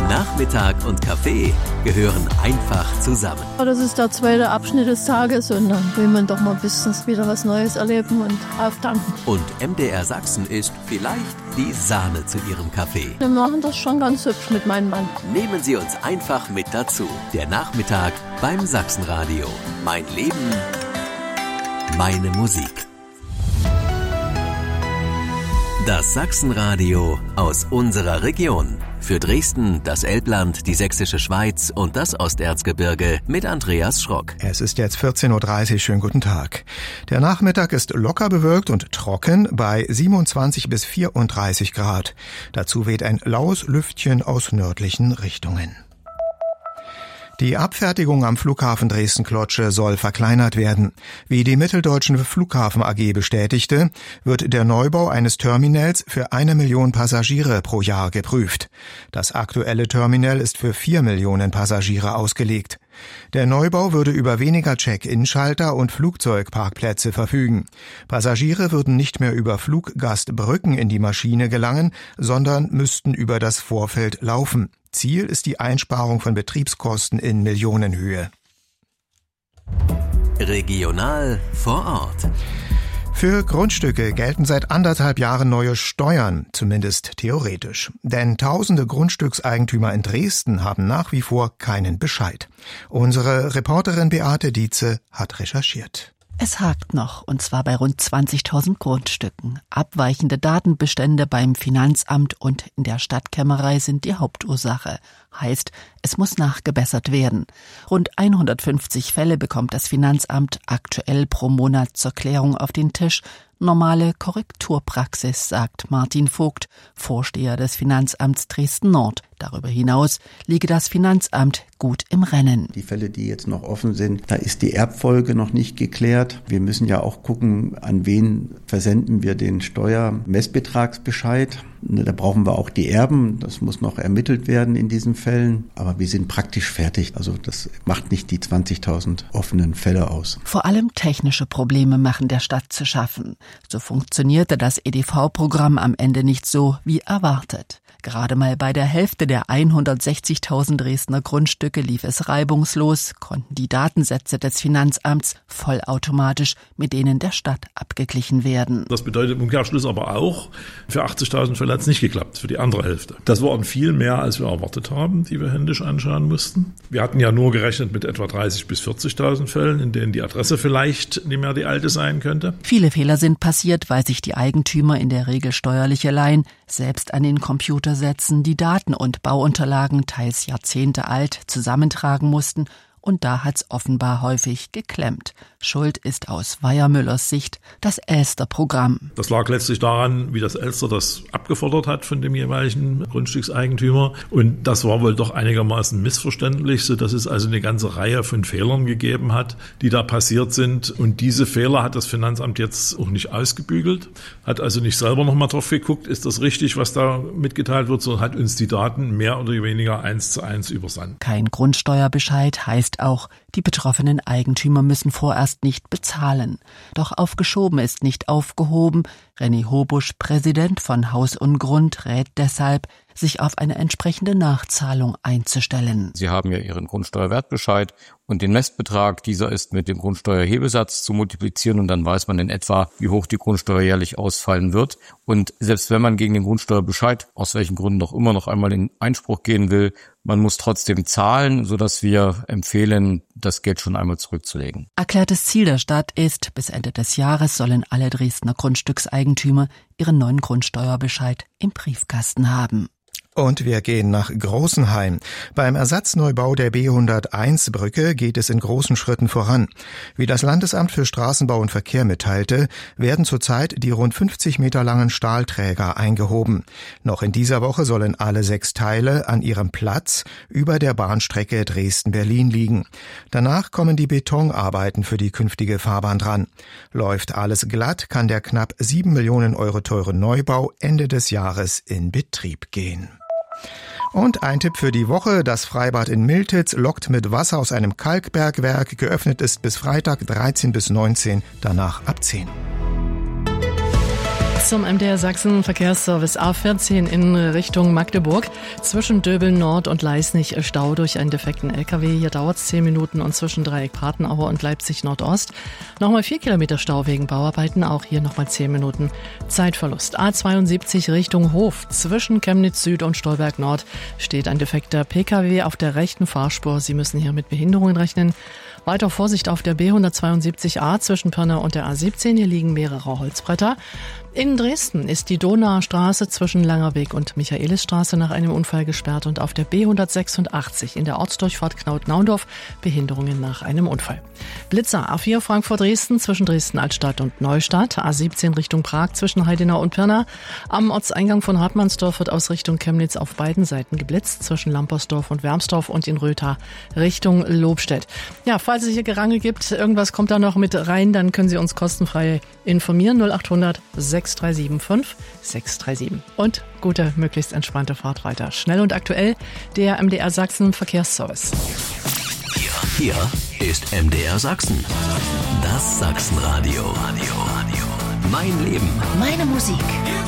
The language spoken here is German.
Nachmittag und Kaffee gehören einfach zusammen. Das ist der zweite Abschnitt des Tages und dann will man doch mal ein bisschen wieder was Neues erleben und auftanken. Und MDR Sachsen ist vielleicht die Sahne zu Ihrem Kaffee. Wir machen das schon ganz hübsch mit meinem Mann. Nehmen Sie uns einfach mit dazu. Der Nachmittag beim Sachsenradio. Mein Leben, meine Musik. Das Sachsenradio aus unserer Region. Für Dresden, das Elbland, die Sächsische Schweiz und das Osterzgebirge mit Andreas Schrock. Es ist jetzt 14.30 Uhr. Schönen guten Tag. Der Nachmittag ist locker bewölkt und trocken bei 27 bis 34 Grad. Dazu weht ein laues Lüftchen aus nördlichen Richtungen. Die Abfertigung am Flughafen Dresden-Klotzsche soll verkleinert werden. Wie die Mitteldeutschen Flughafen AG bestätigte, wird der Neubau eines Terminals für 1 Million Passagiere pro Jahr geprüft. Das aktuelle Terminal ist für 4 Millionen Passagiere ausgelegt. Der Neubau würde über weniger Check-in-Schalter und Flugzeugparkplätze verfügen. Passagiere würden nicht mehr über Fluggastbrücken in die Maschine gelangen, sondern müssten über das Vorfeld laufen. Ziel ist die Einsparung von Betriebskosten in Millionenhöhe. Regional vor Ort. Für Grundstücke gelten seit 1,5 Jahren neue Steuern, zumindest theoretisch. Denn tausende Grundstückseigentümer in Dresden haben nach wie vor keinen Bescheid. Unsere Reporterin Beate Dietze hat recherchiert. Es hakt noch, und zwar bei rund 20.000 Grundstücken. Abweichende Datenbestände beim Finanzamt und in der Stadtkämmerei sind die Hauptursache. Heißt, es muss nachgebessert werden. Rund 150 Fälle bekommt das Finanzamt aktuell pro Monat zur Klärung auf den Tisch. Normale Korrekturpraxis, sagt Martin Vogt, Vorsteher des Finanzamts Dresden-Nord. Darüber hinaus liege das Finanzamt gut im Rennen. Die Fälle, die jetzt noch offen sind, da ist die Erbfolge noch nicht geklärt. Wir müssen ja auch gucken, an wen versenden wir den Steuermessbetragsbescheid. Da brauchen wir auch die Erben. Das muss noch ermittelt werden in diesen Fällen. Aber wir sind praktisch fertig. Also das macht nicht die 20.000 offenen Fälle aus. Vor allem technische Probleme machen der Stadt zu schaffen. So funktionierte das EDV-Programm am Ende nicht so wie erwartet. Gerade mal bei der Hälfte der 160.000 Dresdner Grundstücke lief es reibungslos, konnten die Datensätze des Finanzamts vollautomatisch mit denen der Stadt abgeglichen werden. Das bedeutet im Umkehrschluss aber auch, für 80.000 Fälle hat es nicht geklappt, für die andere Hälfte. Das waren viel mehr, als wir erwartet haben, die wir händisch anschauen mussten. Wir hatten ja nur gerechnet mit etwa 30.000 bis 40.000 Fällen, in denen die Adresse vielleicht nicht mehr die alte sein könnte. Viele Fehler sind passiert, weil sich die Eigentümer, in der Regel steuerliche Laien, selbst an den Computer setzen, die Daten und Bauunterlagen, teils Jahrzehnte alt, zusammentragen mussten. Und da hat's offenbar häufig geklemmt. Schuld ist aus Weiermüllers Sicht das Elster-Programm. Das lag letztlich daran, wie das Elster das abgefordert hat von dem jeweiligen Grundstückseigentümer. Und das war wohl doch einigermaßen missverständlich, sodass es also eine ganze Reihe von Fehlern gegeben hat, die da passiert sind. Und diese Fehler hat das Finanzamt jetzt auch nicht ausgebügelt, hat also nicht selber nochmal drauf geguckt, ist das richtig, was da mitgeteilt wird, sondern hat uns die Daten mehr oder weniger 1:1 übersandt. Kein Grundsteuerbescheid heißt auch, die betroffenen Eigentümer müssen vorerst nicht bezahlen. Doch aufgeschoben ist nicht aufgehoben. René Hobusch, Präsident von Haus und Grund, rät deshalb, sich auf eine entsprechende Nachzahlung einzustellen. Sie haben ja Ihren Grundsteuerwertbescheid und den Messbetrag. Dieser ist mit dem Grundsteuerhebesatz zu multiplizieren und dann weiß man in etwa, wie hoch die Grundsteuer jährlich ausfallen wird. Und selbst wenn man gegen den Grundsteuerbescheid, aus welchen Gründen auch immer, noch einmal in Einspruch gehen will, man muss trotzdem zahlen, sodass wir empfehlen, das Geld schon einmal zurückzulegen. Erklärtes Ziel der Stadt ist, bis Ende des Jahres sollen alle Dresdner Grundstückseigentümer ihren neuen Grundsteuerbescheid im Briefkasten haben. Und wir gehen nach Großenhain. Beim Ersatzneubau der B101-Brücke geht es in großen Schritten voran. Wie das Landesamt für Straßenbau und Verkehr mitteilte, werden zurzeit die rund 50 Meter langen Stahlträger eingehoben. Noch in dieser Woche sollen alle 6 Teile an ihrem Platz über der Bahnstrecke Dresden-Berlin liegen. Danach kommen die Betonarbeiten für die künftige Fahrbahn dran. Läuft alles glatt, kann der knapp 7 Millionen Euro teure Neubau Ende des Jahres in Betrieb gehen. Und ein Tipp für die Woche: Das Freibad in Miltitz lockt mit Wasser aus einem Kalkbergwerk. Geöffnet ist bis Freitag 13 bis 19, danach ab 10. Zum MDR Sachsen Verkehrsservice A14 in Richtung Magdeburg. Zwischen Döbeln Nord und Leisnig Stau durch einen defekten LKW. Hier dauert es 10 Minuten und zwischen Dreieck-Patenaue und Leipzig Nordost. Nochmal 4 Kilometer Stau wegen Bauarbeiten. Auch hier nochmal 10 Minuten Zeitverlust. A72 Richtung Hof. Zwischen Chemnitz Süd und Stolberg Nord steht ein defekter PKW auf der rechten Fahrspur. Sie müssen hier mit Behinderungen rechnen. Weiter Vorsicht auf der B172a zwischen Pirna und der A17. Hier liegen mehrere Holzbretter. In Dresden ist die Donauer Straße zwischen Langerweg und Michaelisstraße nach einem Unfall gesperrt und auf der B186 in der Ortsdurchfahrt Knaut-Naundorf Behinderungen nach einem Unfall. Blitzer A4 Frankfurt-Dresden zwischen Dresden-Altstadt und Neustadt, A17 Richtung Prag zwischen Heidenau und Pirna. Am Ortseingang von Hartmannsdorf wird aus Richtung Chemnitz auf beiden Seiten geblitzt, zwischen Lampersdorf und Wermsdorf und in Rötha Richtung Lobstedt. Ja, falls es hier Gerangel gibt, irgendwas kommt da noch mit rein, dann können Sie uns kostenfrei informieren. 0800 6375 637. Und gute, möglichst entspannte Fahrt weiter. Schnell und aktuell, der MDR Sachsen Verkehrsservice. Hier ist MDR Sachsen. Das Sachsenradio. Mein Leben. Meine Musik.